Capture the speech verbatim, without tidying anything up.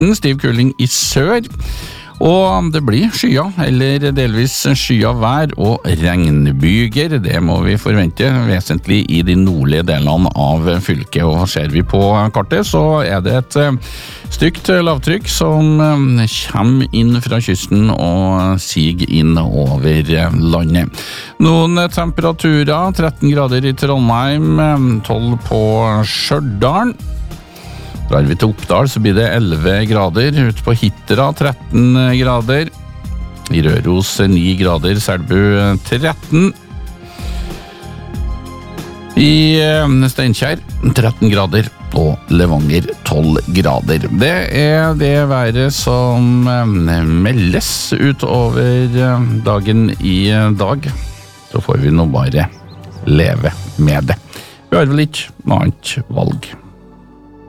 tretten, stiv kuling i sør. Og det blir skyer, eller delvis skyer vær og regnbyger. Det må vi forvente vesentlig i de nordlige delene av fylket. Og ser vi på kartet, så er det et stygt lavtrykk som kommer inn fra kysten og siger inn over landet. Noen temperaturer, tretten grader i Trondheim, tolv på Stjørdal. Drar vi til Oppdal, så blir det elleve grader, ut på Hitra tretten grader, i Røros ni grader, Selbu tretten, i Steinkjer tretten grader, og Levanger tolv grader. Det er det været som meldes utover dagen i dag, så får vi nå bare leve med det. Vi har vel ikke noe annet valg.